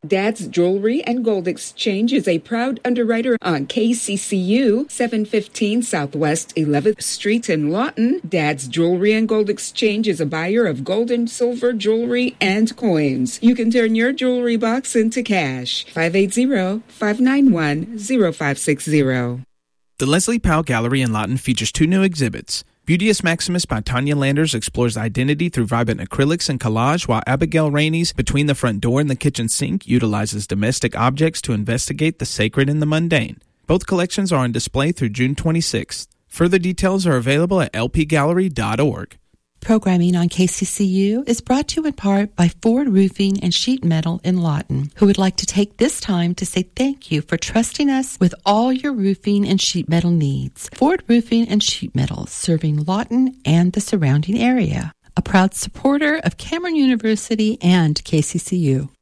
Dad's Jewelry and Gold Exchange is a proud underwriter on KCCU, 715 Southwest 11th Street in Lawton. Dad's Jewelry and Gold Exchange is a buyer of gold and silver jewelry and coins. You can turn your jewelry box into cash. 580-591-0560. The Leslie Powell Gallery in Lawton features 2 new exhibits. Beauteous Maximus by Tanya Landers explores identity through vibrant acrylics and collage, while Abigail Rainey's Between the Front Door and the Kitchen Sink utilizes domestic objects to investigate the sacred and the mundane. Both collections are on display through June 26th. Further details are available at lpgallery.org. Programming on KCCU is brought to you in part by Ford Roofing and Sheet Metal in Lawton, who would like to take this time to say thank you for trusting us with all your roofing and sheet metal needs. Ford Roofing and Sheet Metal, serving Lawton and the surrounding area. A proud supporter of Cameron University and KCCU.